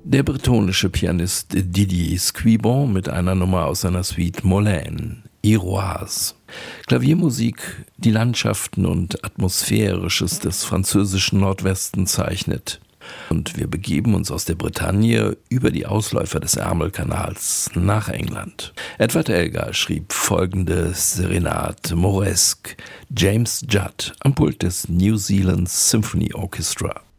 Der bretonische Pianist Didier Squibon mit einer Nummer aus seiner Suite Molène, Iroise. Klaviermusik, die Landschaften und Atmosphärisches des französischen Nordwestens zeichnet. Und wir begeben uns aus der Bretagne über die Ausläufer des Ärmelkanals nach England. Edward Elgar schrieb folgende Serenade Mauresque, James Judd am Pult des New Zealand Symphony Orchestra.